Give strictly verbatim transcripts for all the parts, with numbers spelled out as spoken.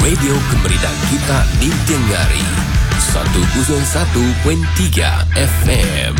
Radio Kemerdekaan Kita Nintiangari seratus satu perpuluhan tiga F M.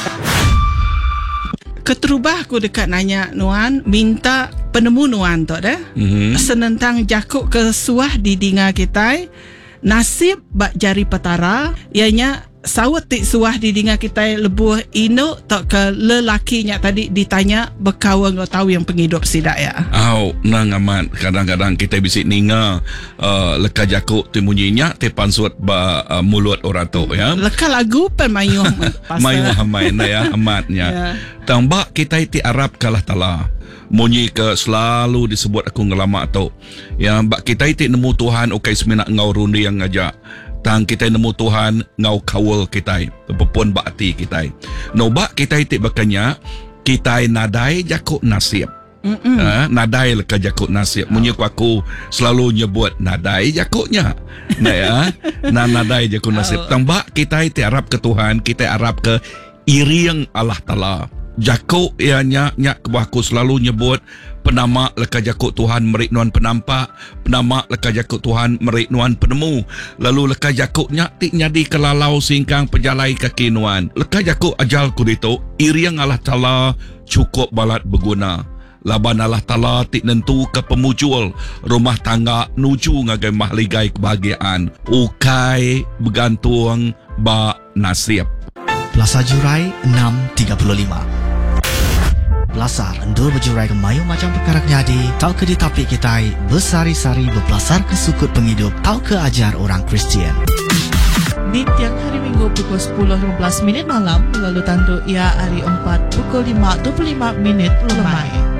Keterubah aku dekat nanya Nuan, minta penemu Nuan tu dah. Mm-hmm. Senentang jakuk ke suah di dinga kita, nasib bak jari petara, ianya sawat tik suah di dinga kita lebuh ino tak ke lelakinya tadi ditanya berkawan kau tahu yang penghidup sidak ya. Au, nang amat kadang-kadang kita bisik ninga uh, leka jakuk tu munyinya te pansut ba uh, mulut orang tu ya. Leka lagu pen mayuh mayuh hamai na ya amatnya. Yeah. Tambah kita iti Arab kalah tala. Munyi ke selalu disebut aku ngelama tu. Ya bak kita iti nemu Tuhan ukai semina ngau rundi yang ngajak. Tang kita nemu Tuhan ngau kawal kita pepun bakti kita. No bak kita iti bakanya kita nadai jakuk nasib. Ha, nadai leka jakuk nasib. Munyi ku aku selalu nyebut nadai jakuknya. Nah ya. Na nadai jakuk nasib. Tang bak kita iti Arab ke Tuhan, kita Arab ke iriang Allah Taala. Jakuk ianya nyak kebahaku selalu nyebut penama leka jakuk Tuhan merik nuan penampak, penama leka jakuk Tuhan merik nuan penemu. Lalu leka jakuk nyak tik nyadi kelalau singkang pejalai kaki nuan. Leka jakuk ajal kudito iriang Allah Taala cukup balat berguna. Laban Allah Taala tik nentu ke pemujul rumah tangga nuju ngagai mahligai kebahagiaan. Ukai bergantung ba nasib. Plaza Jurai enam tiga puluh lima. Belasar endur berjurai ke mayu macam perkara nyadi, tau ke ditapi kita bersari-sari berbelasar ke sukut penghidup, tau ke ajar orang Kristian. Di tiang hari Minggu pukul sepuluh lima belas minit malam, lalu tandu ia hari empat pukul lima dua puluh lima minit lemai.